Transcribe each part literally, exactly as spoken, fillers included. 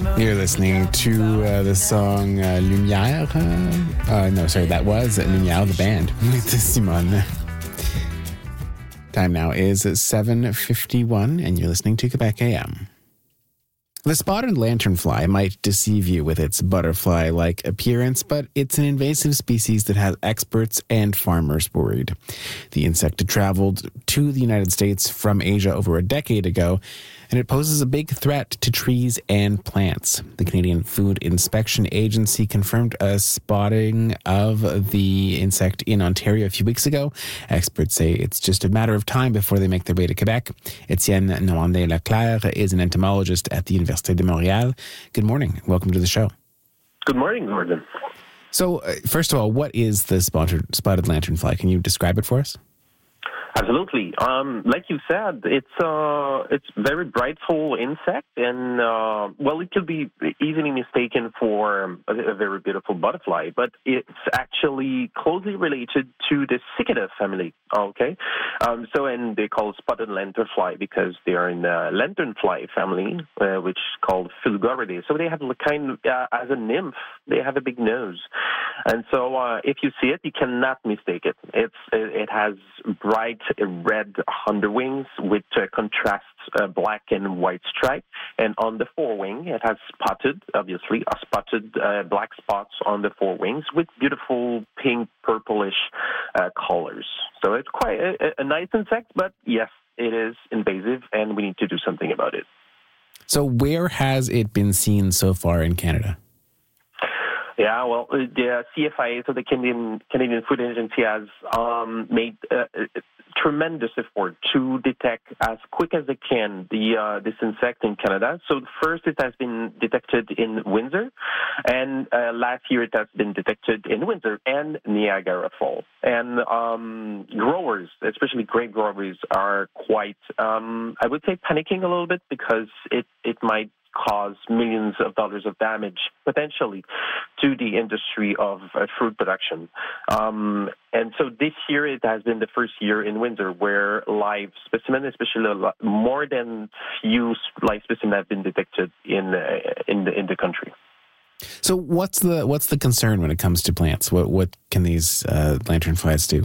You're listening to uh, the song uh, Lumière. Uh, uh, no, sorry, that was Lumière, the band, with Simone. Time now is seven fifty-one, and you're listening to Quebec A M. The spotted lanternfly might deceive you with its butterfly-like appearance, but it's an invasive species that has experts and farmers worried. The insect had traveled to the United States from Asia over a decade ago, and it poses a big threat to trees and plants. The Canadian Food Inspection Agency confirmed a spotting of the insect in Ontario a few weeks ago. Experts say it's just a matter of time before they make their way to Quebec. Etienne Nwande-Leclerc is an entomologist at the Université de Montréal. Good morning. Welcome to the show. Good morning, Gordon. So, uh, first of all, what is the spotted, spotted lanternfly? Can you describe it for us? Absolutely. Um, like you said, it's uh, it's very brightful insect, and uh, well, it could be easily mistaken for a, a very beautiful butterfly, but it's actually closely related to the cicada family. Okay, um, so and they call spotted lanternfly because they are in the lanternfly family, uh, which is called Fulguridae. So they have a kind of, uh, as a nymph, they have a big nose, and so uh, if you see it, you cannot mistake it. It's it, it has bright red underwings with uh, contrast uh, black and white stripe, and on the forewing it has spotted, obviously, a spotted uh, black spots on the forewings with beautiful pink purplish uh, colors. So it's quite a, a nice insect, but yes, it is invasive, and we need to do something about it. So where has it been seen so far in Canada? Yeah, well, the C F I A, so the Canadian Canadian Food Agency, has um, made uh, a tremendous effort to detect as quick as they can the uh, this insect in Canada. So first, it has been detected in Windsor, and uh, last year it has been detected in Windsor and Niagara Falls. And um, growers, especially grape growers, are quite, um, I would say, panicking a little bit because it it might cause millions of dollars of damage potentially to the industry of uh, fruit production. Um, and so this year it has been the first year in Windsor where live specimens, especially a lot, more than few live specimens have been detected in uh, in the in the country. So what's the what's the concern when it comes to plants? What what can these uh, lanternflies do?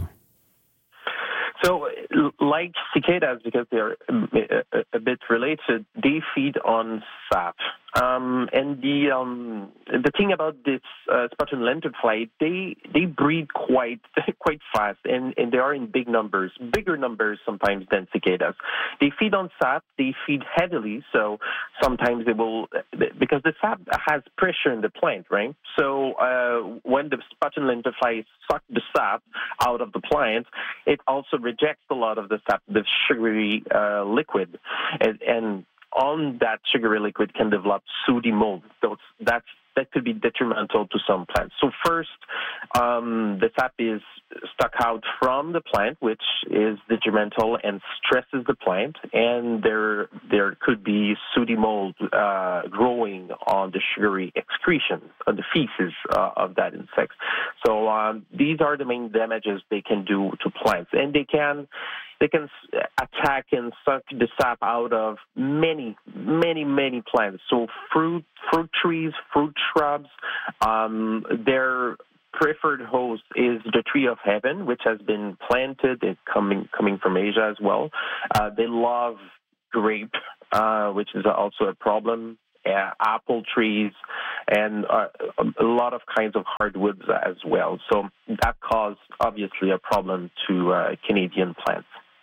So, like cicadas, because they're a, a bit related, they feed on sap. Um, and the um, the thing about this uh, spotted lanternfly, they they breed quite quite fast, and, and they are in big numbers, bigger numbers sometimes than cicadas. They feed on sap. They feed heavily, so sometimes they will, because the sap has pressure in the plant, right? So uh, when the spotted lanternfly suck the sap out of the plant, it also rejects a lot of the sap, the sugary uh, liquid, and, and on that sugary liquid can develop sooty mold. So that's that could be detrimental to some plants. So first, um, the sap is stuck out from the plant, which is detrimental and stresses the plant, and there there could be sooty mold uh, growing on the sugary excretion, on the feces uh, of that insect. So um, these are the main damages they can do to plants, and they can They can attack and suck the sap out of many, many, many plants. So fruit, fruit trees, fruit shrubs. Um, their preferred host is the tree of heaven, which has been planted. It's coming coming from Asia as well. Uh, they love grape, uh, which is also a problem. Uh, apple trees, and uh, a lot of kinds of hardwoods as well. So that caused, obviously, a problem to uh, Canadian plants.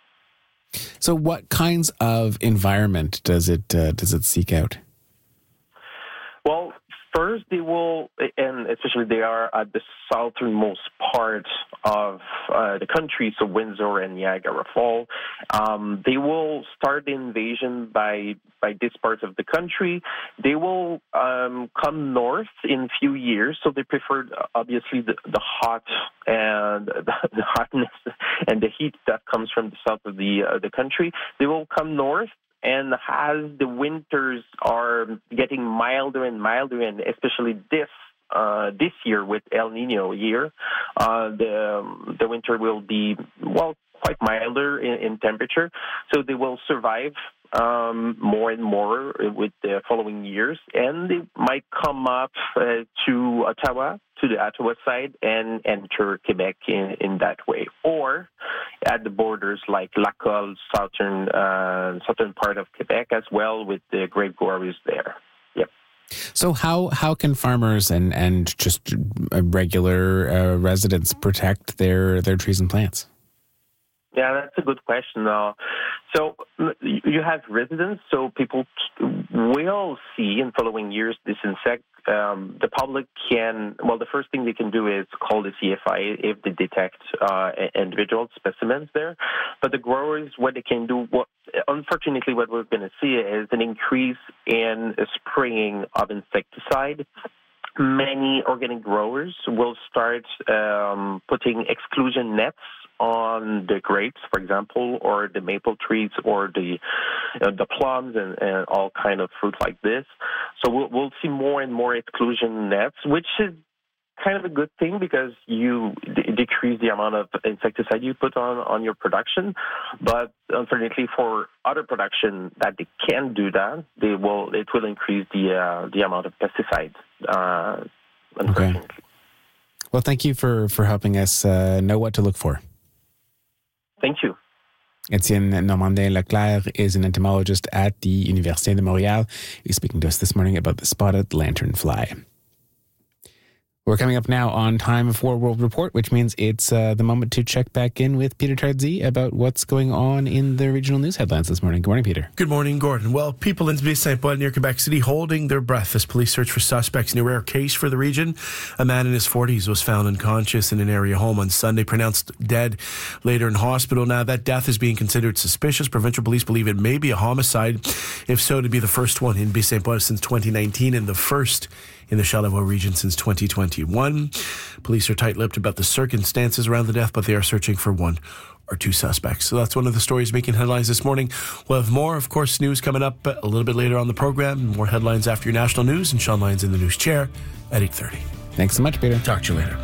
So what kinds of environment does it uh, does it seek out? Well, first they will, and especially they are at the southernmost part of uh, the country, so Windsor and Niagara Falls. Um, they will start the invasion by by this part of the country. They will um, come north in a few years, so they prefer obviously the, the hot and the, the hotness and the heat that comes from the south of the uh, the country. They will come north. And as the winters are getting milder and milder, and especially this uh, this year with El Nino year, uh, the um, the winter will be, well, quite milder in, in temperature. So they will survive um, more and more with the following years, and they might come up uh, to Ottawa, to the Ottawa side, and enter Quebec in, in that way, or at the borders like Lacolle, southern uh, southern part of Quebec as well, with the grape growers there. Yep. So how how can farmers and, and just regular uh, residents protect their, their trees and plants? Yeah, that's a good question. Uh, so you have residents, so people will see in following years this insect. Um, the public can, well, the first thing they can do is call the C F I if they detect uh, individual specimens there. But the growers, what they can do, what, unfortunately, what we're going to see is an increase in spraying of insecticide. Many organic growers will start um, putting exclusion nets on the grapes, for example, or the maple trees, or the uh, the plums, and, and all kind of fruit like this. So we'll we'll see more and more exclusion nets, which is kind of a good thing because you d- decrease the amount of insecticide you put on, on your production. But unfortunately, for other production that they can do that, they will it will increase the uh, the amount of pesticides. Uh, unfortunately. Okay. Well, thank you for for helping us uh, know what to look for. Thank you. Etienne Normandin-Leclerc is an entomologist at the Université de Montréal. He's speaking to us this morning about the spotted lanternfly. We're coming up now on time for World Report, which means it's uh, the moment to check back in with Peter Tardsey about what's going on in the regional news headlines this morning. Good morning, Peter. Good morning, Gordon. Well, people in Baie-Saint-Paul near Quebec City holding their breath as police search for suspects in a rare case for the region. A man in his forties was found unconscious in an area home on Sunday, pronounced dead later in hospital. Now, that death is being considered suspicious. Provincial police believe it may be a homicide. If so, to be the first one in Baie-Saint-Paul since twenty nineteen and the first in the Charlevoix region since twenty twenty-one. Police are tight-lipped about the circumstances around the death, but they are searching for one or two suspects. So that's one of the stories making headlines this morning. We'll have more, of course, news coming up a little bit later on the program. More headlines after your national news, and Sean Lyons in the news chair at eight thirty. Thanks so much, Peter. Talk to you later.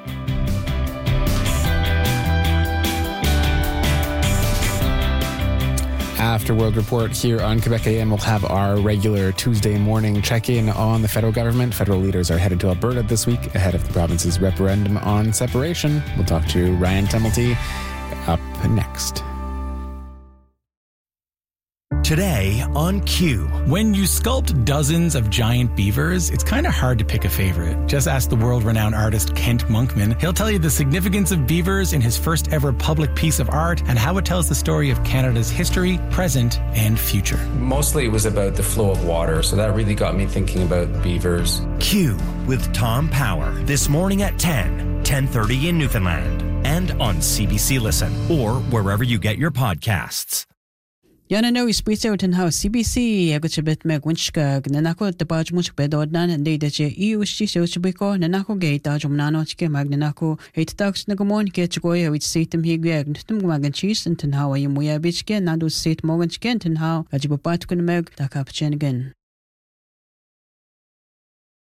After World Report here on Quebec A M, we'll have our regular Tuesday morning check-in on the federal government. Federal leaders are headed to Alberta this week ahead of the province's referendum on separation. We'll talk to Ryan Tumulty up next. Today on Q. When you sculpt dozens of giant beavers, it's kind of hard to pick a favorite. Just ask the world-renowned artist Kent Monkman. He'll tell you the significance of beavers in his first ever public piece of art and how it tells the story of Canada's history, present, and future. Mostly it was about the flow of water, so that really got me thinking about beavers. Q with Tom Power this morning at ten, ten thirty in Newfoundland, and on C B C Listen or wherever you get your podcasts. Yana no ispritse utan how C B C agutibet meg winchka nanako tapaj much bedodnan and de che iushi sochbiko nanako gate ajumnano chke magnanako eight tax nagomon ke chgoya which seatem higwag ntum magan cheese and how you muya bichke nadu seat morgan chkent and how ajibat kun meg takapchen again.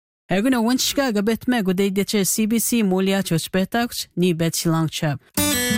Eguna winchka gabet meg de che C B C mulia chospetax ni bet silang chap.